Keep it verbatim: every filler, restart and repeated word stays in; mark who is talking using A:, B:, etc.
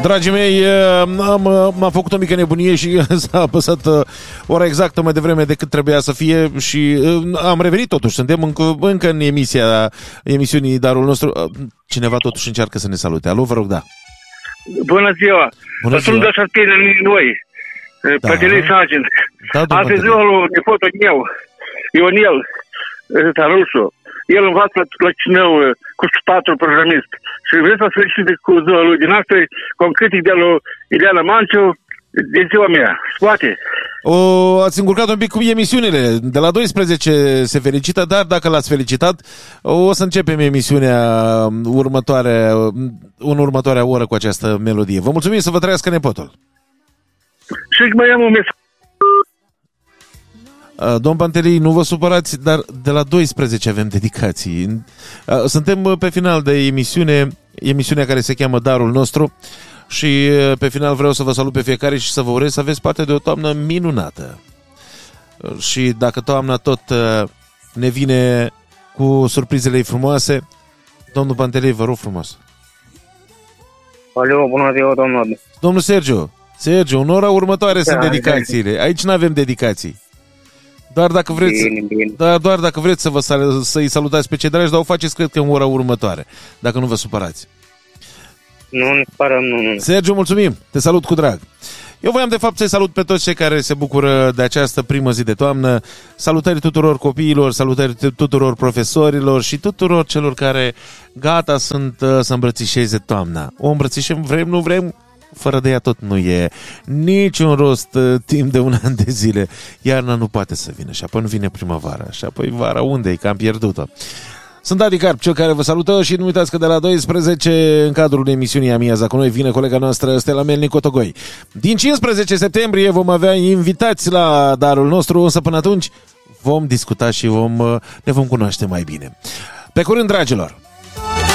A: Dragii mei, am, m-am făcut o mică nebunie și s-a apăsat ora exactă mai devreme decât trebuia să fie și am revenit totuși. Suntem încă, încă în emisia, emisiunii Darul Nostru. Cineva totuși încearcă să ne salute. Alo, vă rog, da.
B: Bună ziua!
A: Bună ziua!
B: Sunt de Șartine noi,
A: Da.
B: Pătălii Sargent.
A: Da, domnul
B: Asta e
A: Pătălii.
B: ziua lui nepotul meu, Ionel Tarusu. El învață la Cineu cu patru programist. Și vreau să felicite cu ziua lui din asta, concretic de lui Ileana Manciu, de ziua mea. Poate.
A: O, ați încurcat un pic cu emisiunile. De la douăsprezece se felicită, dar dacă l-ați felicitat, o să începem emisiunea următoare, în următoarea oră cu această melodie. Vă mulțumim, să vă trăiască nepotul.
B: Și mai am un mesaj.
A: Domn Pantelei, nu vă supărați, dar de la douăsprezece avem dedicații. Suntem pe final de emisiune, emisiunea care se cheamă Darul Nostru și pe final vreau să vă salut pe fiecare și să vă urez să aveți parte de o toamnă minunată. Și dacă toamna tot ne vine cu surprizele ei frumoase, domnul Pantelei, vă rog frumos.
C: Alo, bună ziua, domnul.
A: Domnul Sergiu, Sergiu, în ora următoare
C: Da,
A: sunt dedicațiile. Aici nu avem dedicații. Doar dacă vreți,
C: Bine, bine.
A: Doar, doar dacă vreți să vă sal- să-i salutați pe cei dragi, dar o faceți, cred că, în ora următoare, dacă nu vă supărați.
C: Nu ne sparăm, nu, nu.
A: Sergiu, mulțumim, te salut cu drag. Eu voiam de fapt să-i salut pe toți cei care se bucură de această primă zi de toamnă. Salutări tuturor copiilor, salutări tuturor profesorilor și tuturor celor care gata sunt uh, să îmbrățișeze toamna. O îmbrățișăm, vrem, nu vrem, fără de ea tot nu e niciun rost uh, timp de un an de zile. Iarna nu poate să vină și apoi nu vine primăvara și apoi vara unde e, că am pierdut-o. Sunt Adi Carp, cel care vă salută și nu uitați că de la douăsprezece, în cadrul emisiunii Amiaza cu noi, vine colega noastră Stella Melnic-Otogoi. Din cincisprezece septembrie vom avea invitați la Darul Nostru, însă până atunci vom discuta și vom, ne vom cunoaște mai bine. Pe curând, dragilor!